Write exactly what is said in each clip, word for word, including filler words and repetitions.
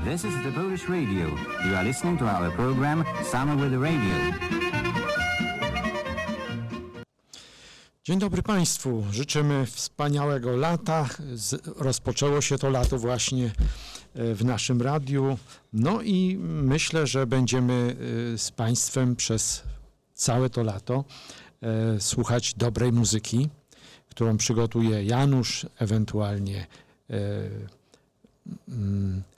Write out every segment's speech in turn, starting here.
This is the Polish Radio. You are listening to our program Summer with the Radio. Dzień dobry Państwu. Życzymy wspaniałego lata. Z, rozpoczęło się to lato właśnie w naszym radiu. No i myślę, że będziemy z Państwem przez całe to lato e, słuchać dobrej muzyki, którą przygotuje Janusz, ewentualnie e, mm,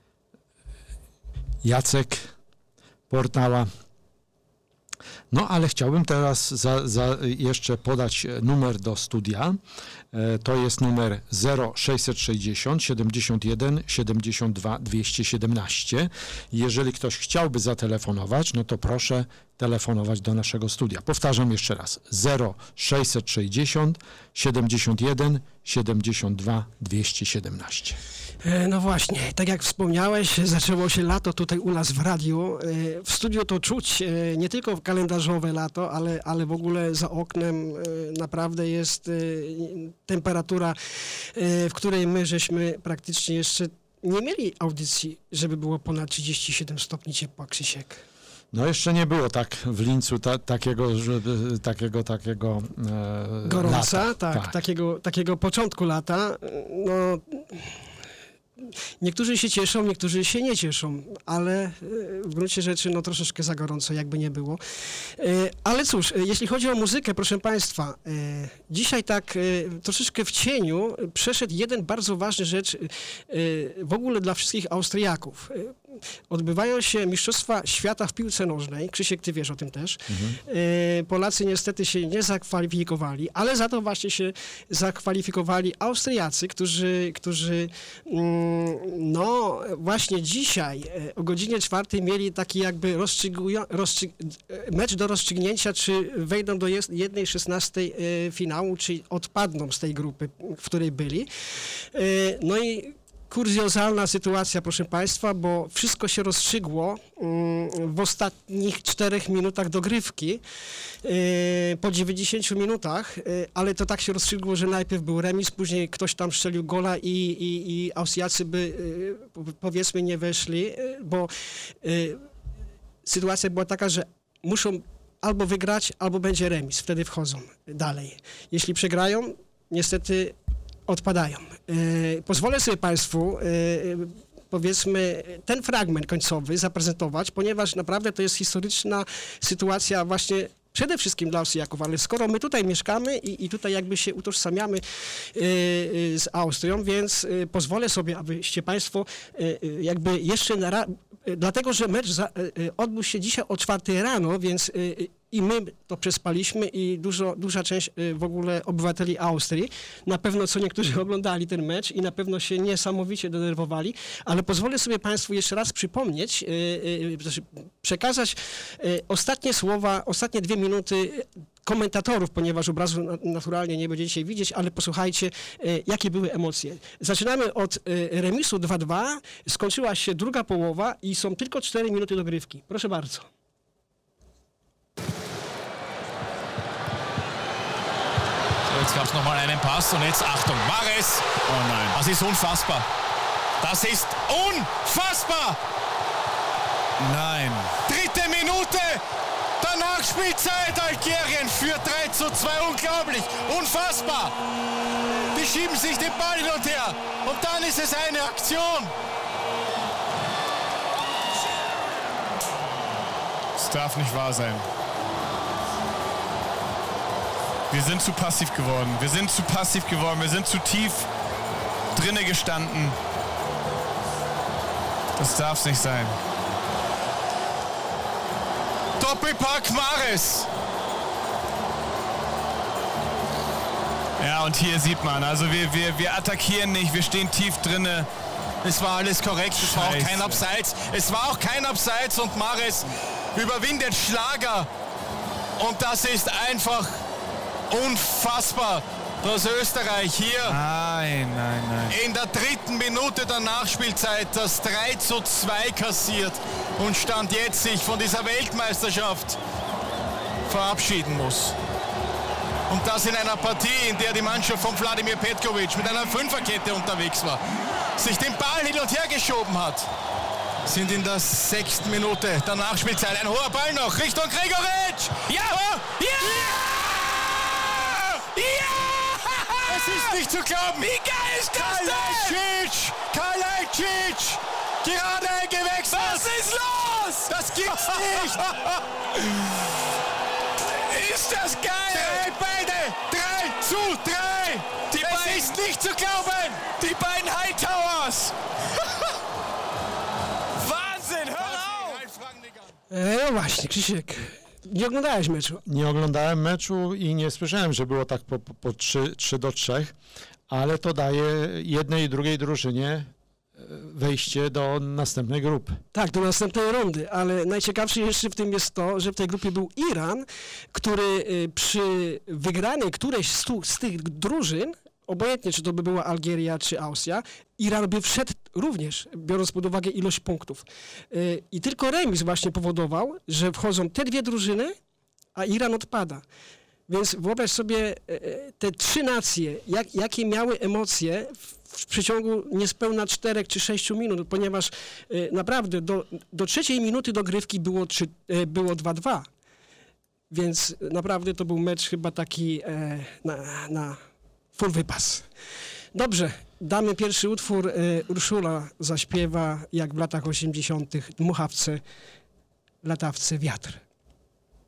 Jacek Portała. No, ale chciałbym teraz za, za jeszcze podać numer do studia. E, to jest numer zero sześćset sześćdziesiąt siedemdziesiąt jeden siedemdziesiąt dwa dwieście siedemnaście. Jeżeli ktoś chciałby zatelefonować, no to proszę telefonować do naszego studia. Powtarzam jeszcze raz. zero sześćset sześćdziesiąt siedemdziesiąt jeden siedemdziesiąt dwa dwieście siedemnaście. No właśnie, tak jak wspomniałeś, zaczęło się lato tutaj u nas w radiu. W studiu to czuć nie tylko kalendarzowe lato, ale, ale w ogóle za oknem naprawdę jest temperatura, w której my żeśmy praktycznie jeszcze nie mieli audycji, żeby było ponad trzydzieści siedem stopni ciepła, Krzysiek. No jeszcze nie było tak w Lincu ta, takiego, żeby, takiego, takiego e, gorąca, lata. Tak, tak. Takiego, takiego początku lata. No, niektórzy się cieszą, niektórzy się nie cieszą, ale w gruncie rzeczy no troszeczkę za gorąco, jakby nie było. Ale cóż, jeśli chodzi o muzykę, proszę Państwa, dzisiaj tak troszeczkę w cieniu przeszedł jeden bardzo ważny rzecz w ogóle dla wszystkich Austriaków. Odbywają się Mistrzostwa Świata w piłce nożnej. Krzysiek, ty wiesz o tym też. Mhm. Polacy niestety się nie zakwalifikowali, ale za to właśnie się zakwalifikowali Austriacy, którzy, którzy no właśnie dzisiaj o godzinie czwartej mieli taki jakby rozstrzygują, rozstryg, mecz do rozstrzygnięcia, czy wejdą do jednej szesnastej finału, czy odpadną z tej grupy, w której byli. No i kuriozalna sytuacja, proszę Państwa, bo wszystko się rozstrzygło w ostatnich czterech minutach dogrywki, po dziewięćdziesięciu minutach, ale to tak się rozstrzygło, że najpierw był remis, później ktoś tam strzelił gola i, i, i Austriacy by, powiedzmy, nie weszli, bo sytuacja była taka, że muszą albo wygrać, albo będzie remis, wtedy wchodzą dalej. Jeśli przegrają, niestety odpadają. E, pozwolę sobie Państwu, e, powiedzmy, ten fragment końcowy zaprezentować, ponieważ naprawdę to jest historyczna sytuacja właśnie przede wszystkim dla Austriaków, ale skoro my tutaj mieszkamy i, i tutaj jakby się utożsamiamy e, z Austrią, więc e, pozwolę sobie, abyście Państwo e, jakby jeszcze na ra- dlatego, że mecz za, e, odbył się dzisiaj o czwartej rano, więc e, i my to przespaliśmy i dużo, duża część w ogóle obywateli Austrii, na pewno co niektórzy oglądali ten mecz i na pewno się niesamowicie denerwowali, ale pozwolę sobie Państwu jeszcze raz przypomnieć, przekazać ostatnie słowa, ostatnie dwie minuty komentatorów, ponieważ obrazu naturalnie nie będziecie dzisiaj widzieć, ale posłuchajcie, jakie były emocje. Zaczynamy od remisu dwa dwa, skończyła się druga połowa i są tylko cztery minuty dogrywki. Proszę bardzo. Jetzt gab es nochmal einen Pass und jetzt Achtung, Mahrez. Oh nein. Das ist unfassbar. Das ist unfassbar. Nein. Dritte Minute der Nachspielzeit. Algerien führt drei zu zwei. Unglaublich. Unfassbar. Die schieben sich den Ball hin und her. Und dann ist es eine Aktion. Das darf nicht wahr sein. Wir sind zu passiv geworden. Wir sind zu passiv geworden. Wir sind zu tief drinne gestanden. Das darf's nicht sein. Doppelpack Mahrez. Ja, und hier sieht man, also wir, wir, wir attackieren nicht, wir stehen tief drinne. Es war alles korrekt, es war auch kein Abseits. Es war auch kein Abseits und Mahrez überwindet Schlager. Und das ist einfach unfassbar, dass Österreich hier nein, nein, nein. in der dritten Minute der Nachspielzeit das drei zu zwei kassiert und Stand jetzt sich von dieser Weltmeisterschaft verabschieden muss. Und das in einer Partie, in der die Mannschaft von Wladimir Petkovic mit einer Fünferkette unterwegs war, sich den Ball hin und her geschoben hat. sind in der sechsten Minute der Nachspielzeit. Ein hoher Ball noch Richtung Gregoritsch. Ja! Ja! Ja! Es ist nicht zu glauben. Wie geil ist das denn? Kalajdzic! Gerade eingewechselt. Was ist los? Das gibt's nicht. Ist das geil? Drei Beine. Drei zu drei. Die es beiden, ist nicht zu glauben. Die beiden Hightowers. Wahnsinn, hör auf! E, no właśnie, Krzysiek, nie oglądałeś meczu. Nie oglądałem meczu i nie słyszałem, że było tak po, po, po trzy do trzech, ale to daje jednej i drugiej drużynie wejście do następnej grupy. Tak, do następnej rundy, ale najciekawsze jeszcze w tym jest to, że w tej grupie był Iran, który y, przy wygranej którejś z, tu, z tych drużyn, obojętnie czy to by była Algieria czy Austria, Iran by wszedł również, biorąc pod uwagę ilość punktów. Y, I tylko remis właśnie powodował, że wchodzą te dwie drużyny, a Iran odpada. Więc wyobraź sobie y, te trzy nacje, jak, jakie miały emocje w w przeciągu niespełna czterech czy sześciu minut, ponieważ y, naprawdę do, do trzeciej minuty dogrywki było, trzy, y, było dwa dwa. Więc naprawdę to był mecz chyba taki e, na, na full wypas. Dobrze, damy pierwszy utwór. Y, Urszula zaśpiewa, jak w latach osiemdziesiątych dmuchawce, latawce wiatr.